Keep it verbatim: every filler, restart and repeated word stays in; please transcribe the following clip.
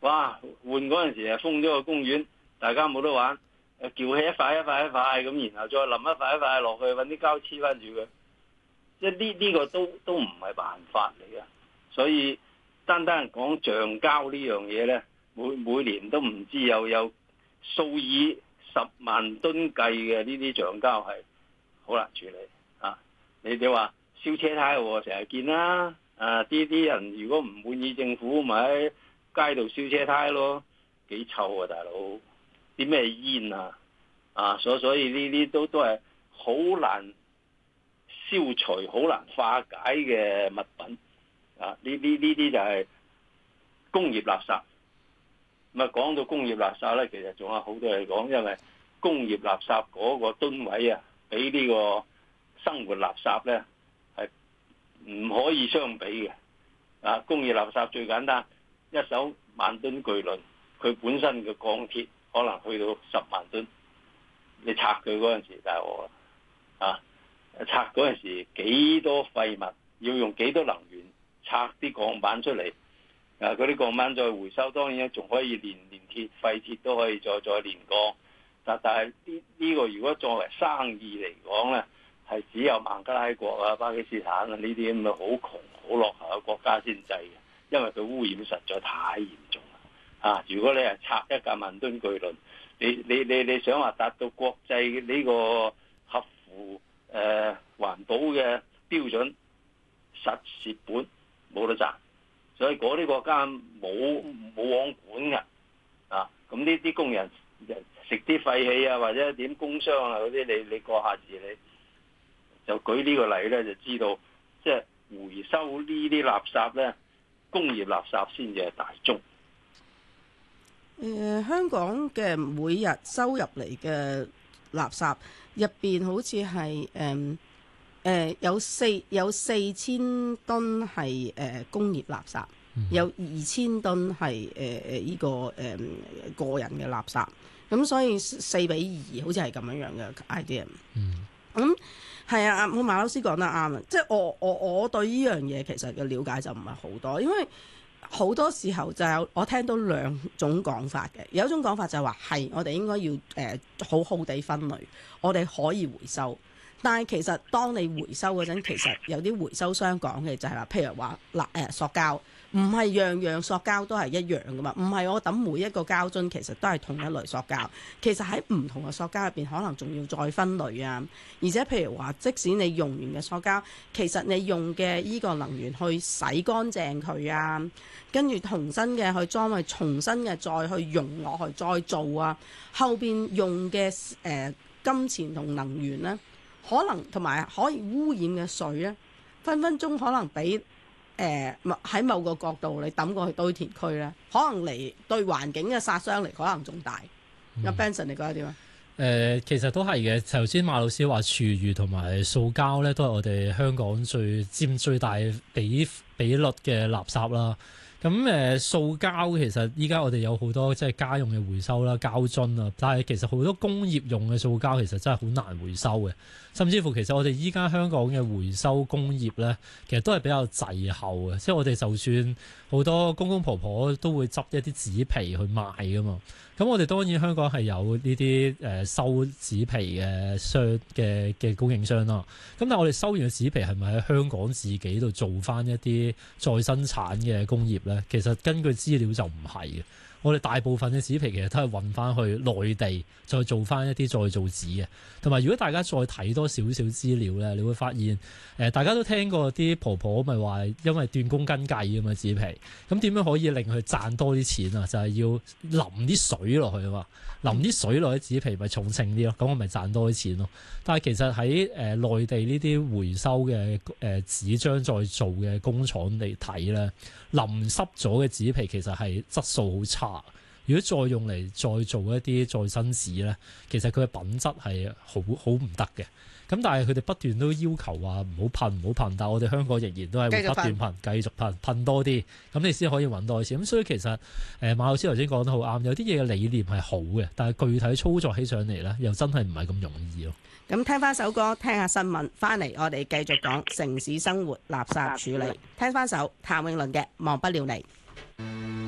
哇，換嗰陣時啊封咗個公園，大家冇得玩，誒撬起一塊一塊一塊咁，然後再淋一塊一塊落去，揾啲膠黐翻住佢。即係呢呢個都都唔係辦法嚟嘅，所以單單講橡膠呢樣嘢咧，每每年都唔知有有數以十萬噸計嘅呢啲橡膠係好難處理啊！你哋話燒車胎喎，成日見啦，啊啲啲人如果唔滿意政府，咪喺街度燒車胎咯，幾臭啊大佬！啲咩煙啊啊，所所以呢啲都都係好難消除、好難化解嘅物品啊！呢呢呢啲就係工業垃圾。咁啊，講到工業垃圾咧，其實仲有好多嘢講，因為工業垃圾嗰個噸位啊，比呢個生活垃圾咧係唔可以相比嘅。啊，工業垃圾最簡單，一艘萬噸巨輪，佢本身嘅鋼鐵可能去到十萬噸，你拆佢嗰陣時大鑊啦！啊，拆嗰陣時幾多廢物，要用幾多能源拆啲鋼板出嚟？啊！嗰啲鋼板再回收，當然仲可以連連鐵、廢鐵都可以再再連鋼。但但係呢呢個如果作為生意嚟講咧，係只有孟加拉國啊、巴基斯坦啊呢啲咁嘅好窮、好落後嘅國家先制嘅，因為佢污染實在太嚴重啦。啊！如果你係拆一架萬噸巨輪，你你你你想話達到國際呢個合乎誒、呃、環保嘅標準，實蝕本冇得賺。所以嗰啲國家冇冇網管㗎，啊！咁呢啲工人食啲廢氣啊，或者點工傷啊嗰啲，你你過下字你就舉呢個例咧，就知道即係回收呢啲垃圾咧，工業垃圾先至係大宗。 誒、呃，香港嘅每日收入嚟嘅垃圾入邊，好似係誒。誒、呃、有四有四千噸係誒工業垃圾，嗯、有二千噸係誒誒呢個誒、呃、個人嘅垃圾，咁所以四比二好似係咁樣樣嘅 idea。嗯，咁係啊，我馬老師講得啱啊，即係我我我對呢樣嘢其實嘅了解就唔係好多，因為好多時候就有我聽到兩種講法嘅，有一種講法就係話係我哋應該要誒、呃、好好地分類，我哋可以回收。但係其實當你回收嗰陣，其實有啲回收商講嘅就係話，譬如話嗱誒塑膠，唔係樣樣塑膠都係一樣噶嘛，唔係我抌每一個膠樽其實都係同一類塑膠，其實喺唔同嘅塑膠入邊，可能仲要再分類啊。而且譬如話，即使你用完嘅塑膠，其實你用嘅依個能源去洗乾淨佢啊，跟住重新嘅去裝去，重新嘅再去用落去再做啊，後邊用嘅誒、呃、金錢同能源咧。可能同埋可以污染嘅水咧，分分鐘可能比誒喺、呃、某個角度你抌過去堆填區咧，可能嚟對環境嘅殺傷力可能仲大。阿、嗯、Benson 你覺得點啊？ 誒、呃，其實都係嘅。頭先馬老師話廚餘同埋塑膠咧，都係我哋香港最佔最大比比率嘅垃圾啦。咁誒、呃、塑膠其實依家我哋有好多即係家用嘅回收啦，膠樽啊，但係其實好多工業用嘅塑膠其實真係好難回收嘅，甚至乎其實我哋依家香港嘅回收工業咧，其實都係比較滯後嘅，即係我哋就算好多公公婆婆都會執一啲紙皮去賣㗎嘛，咁我哋當然香港係有呢啲誒收紙皮嘅商嘅嘅供應商啦，咁但係我哋收完嘅紙皮係咪喺香港自己度做返一啲再生產嘅工業咧？其實根據資料就唔係嘅，我哋大部分嘅紙皮其實都係運翻去內地再做翻一啲再造紙嘅。同埋如果大家再睇多少少資料咧，你會發現誒、呃、大家都聽過啲婆婆咪話因為斷工斤計咁嘅紙皮，咁點樣可以令佢賺多啲錢啊？就係、是、要淋啲水落去啊嘛，淋啲水落去紙皮咪重稱啲咯，咁我咪賺多啲錢咯。但係其實喺誒、呃、內地呢啲回收嘅誒、呃、紙張再造嘅工廠嚟睇咧，淋濕咗嘅紙皮其實係質素好差。如果再用嚟再做一啲再生紙咧，其實佢嘅品質係好好唔得嘅。咁但係佢哋不斷都要求話唔好噴唔好噴，但係我哋香港仍然都係會不斷噴，繼續噴噴多啲，咁你先可以揾多啲錢。咁所以其實誒馬老師頭先講得好啱，有啲嘢嘅理念係好嘅，但係具體操作起上嚟咧，又真係唔係咁容易咯。 咁聽翻首歌，聽下新聞，翻嚟我哋繼續講城市生活垃圾處理。聽翻首譚詠麟嘅《忘不了你》。